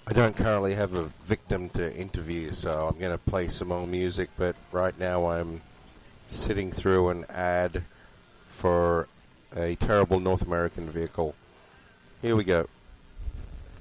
I don't currently have a victim to interview, so I'm going to play some more music, but right now I'm sitting through an ad for a terrible North American vehicle. Here we go.